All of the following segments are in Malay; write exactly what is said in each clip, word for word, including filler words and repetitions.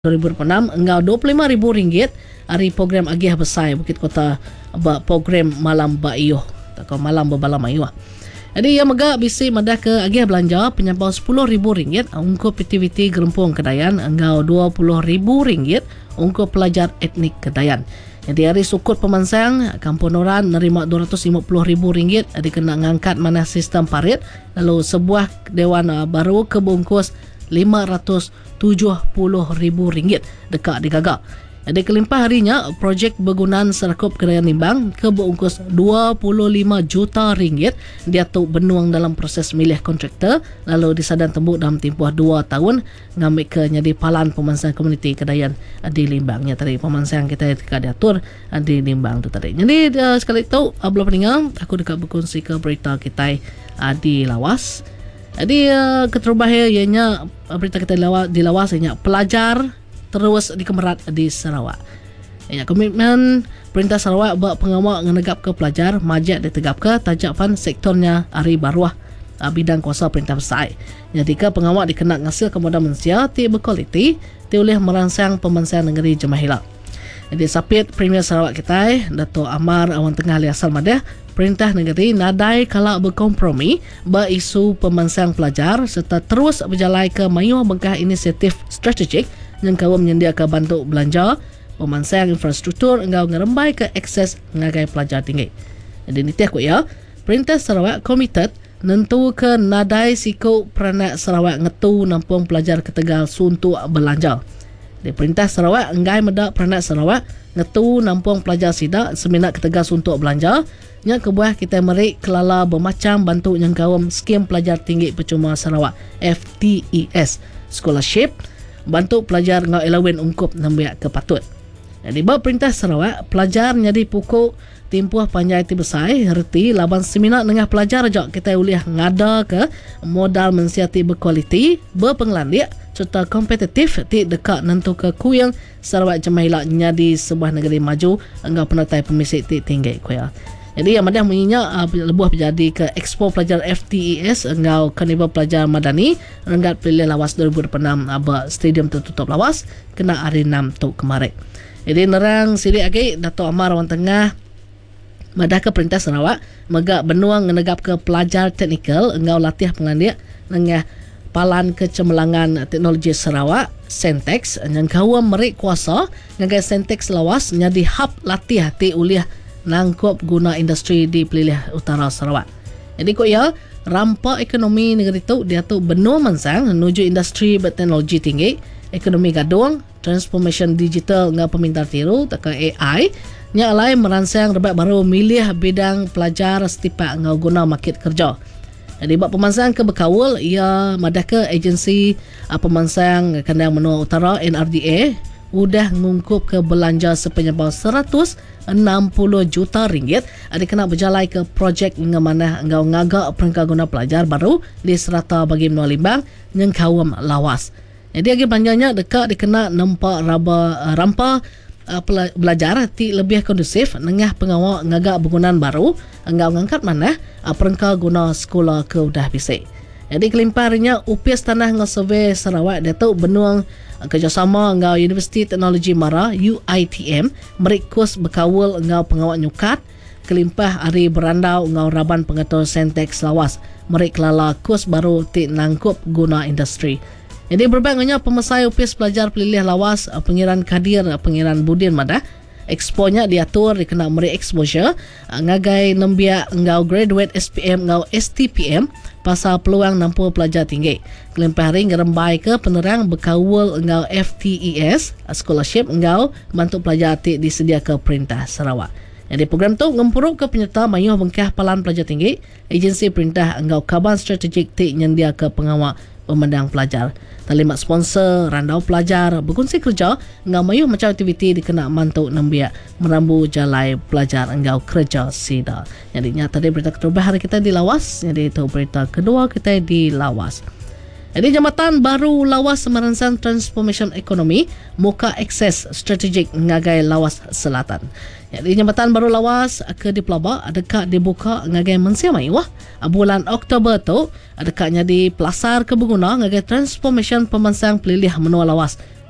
dua ribu dua puluh enam engau dua puluh lima ribu ringgit hari program Agih Besar Bukit Kota ba program malam ba iyo atau malam berbalam ayu. Jadi yang megak bisi madah ke Agih belanja penyampau sepuluh ribu ringgit untuk aktiviti gerempung Kedayan engau dua puluh ribu ringgit untuk pelajar etnik Kedayan. Jadi hari sukut pemansang Kampung Noran nerima dua ratus lima puluh ribu ringgit dikena ngangkat mana sistem parit lalu sebuah dewan baru kebungkus lima ratus tujuh puluh ribu ringgit dekat di Gagak. Jadi kelimpah harinya projek bergunaan Serakup Kedayan Limbang kebungkus dua puluh lima juta ringgit dia tu benuang dalam proses milih kontraktor lalu disadan tembuk dalam tempoh dua tahun ngambil ke jadi palan pemansang komuniti Kedayan di Limbangnya tadi pemansang kita dekat diatur di Limbang tu tadi. Jadi uh, sekali tu uh, belum peninggal aku dekat berkongsi ke berita kita uh, di Lawas. Jadi uh, keterubahnya ianya berita kita di Lawas, di Lawas ianya pelajar terus dikemerat di Sarawak. Ianya komitmen Perintah Sarawak buat pengawal ngenegap ke pelajar majak ditegap ke tajapan sektornya hari baruah uh, bidang kuasa Perintah Besar. Jadi ke pengawal dikena ngasil kemudahan manusia ti berkualiti ti oleh merangsang pemansang negeri Jemaah Jadi sapit Premier Sarawak kita Dato' Amar Awan Tengah Ali Asal Madah Perintah negeri nadai kalau berkompromi berisu pemansang pelajar serta terus berjalan ke mayuh bengkah inisiatif strategik yang kau menyediakan bantu belanja pemansang infrastruktur engkau ngerembai ke akses ngagai pelajar tinggi. Jadi ni tiak ya Perintah Sarawak komited nentu ke nadai siku peranak Sarawak ngetu nampung pelajar ke Tegal suntuk belanja. Di Perintah Sarawak enggai medak peranak Sarawak ngetu nampung pelajar sidak seminat ke Tegal suntuk belanja. Yang kebuah kita merik kelala bermacam bantu yang kawam skim pelajar tinggi percuma Sarawak F T E S scholarship bantu pelajar ngau elawen ungkup nambiak kepatut. Jadi bab Perintah Sarawak pelajar nyadi pukul timpuh panjai ti besar reti laban seminar dengan pelajar jok kita uliah ngada ke modal mensiati berkualiti berpenglandik serta kompetitif ti dekat nentu ke kuyang Sarawak Jemaah nyadi sebuah negeri maju engkau penatai pemisik ti tinggi kuya. Jadi yang madah menginyak uh, lebuh menjadi ke Expo Pelajar F T E S engau Karnival Pelajar Madani renggat pilih Lawas dua ribu dua puluh enam aba stadium tertutup Lawas kena hari enam tu kemarin. Jadi nerang sirik lagi Dato' Amar Awan Tengah madah ke Perintah Sarawak megak benuang ngenegap ke pelajar teknikal engau latih pengandik dengan Palan Kecemerlangan Teknologi Sarawak Sentex yang kawam merik kuasa ngagai Sentex Lawas nyadi hub latih ti uliah nangkop guna industri di pelilih utara Sarawak. Jadi kok ya rampak ekonomi negeri tu dia tu benua mansang menuju industri berteknologi tinggi, ekonomi gadung, transformation digital dengan pemintar tiru tak A I nya lain merangsang rebat baru milih bidang pelajar setipak ngau guna market kerja. Jadi bab pemansang ke berkawal ia madah ke agensi uh, pemansang Kandang Menua Utara N R D A udah ngungkup ke belanja sepenyebal seratus enam puluh juta ringgit ada kena berjalan ke projek mengamanah engau ngagak perangkat guna pelajar baru di serata bagi Menua Limbang yang kawam Lawas. Jadi lagi belanjanya dekat dikena nampak raba uh, rampa uh, belajar ti lebih kondusif nengah pengawal ngagak bangunan baru engau ngangkat mana uh, perangkat guna sekolah ke udah bisik. Jadi kelimparnya U P S Tanah ngau survey Sarawak dia tu benuang kerjasama ngau Universiti Teknologi Mara U I T M merikus berkawal ngau pengawal nyukat kelimpah hari berandau ngau raban pengatur Sentex Lawas merik kelala kurs baru ti nangkup guna industri. Jadi berbagainya pemesai U P S pelajar pelilih Lawas pengiran kadir pengiran budin madah exponya diatur dikena meri exposure ngagai nembiak ngau graduate S P M ngau S T P M pasal peluang nampu pelajar tinggi. Kelimpah hari ngerembai ke penerang berkawal engau F T E S scholarship engau bantu pelajar ti disedia ke Perintah Sarawak. Jadi program tu ngempuruk ke penyerta mayuh bengkah palan pelajar tinggi agensi Perintah engau kaban strategik ti nyendia ke pengawal pemandang pelajar. Talimat sponsor randau pelajar berkongsi kerja engau mayuh macam aktiviti dikena mantuk nembiak merambu jalai pelajar engau kerja sida. Jadi nyata dia berita kedua hari kita di Lawas. Jadi itu berita kedua kita di Lawas. Jadi Jambatan Baru Lawas merangsang transformation ekonomi muka akses strategik ngagai Lawas Selatan. Jadi Jambatan Baru Lawas ke di Pelaba adakah dibuka ngagai mensia mai wah bulan Oktober tu adakahnya di Pelasar ke Beguna ngagai transformation pemansang pelilih menua Lawas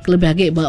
kelebih agi ba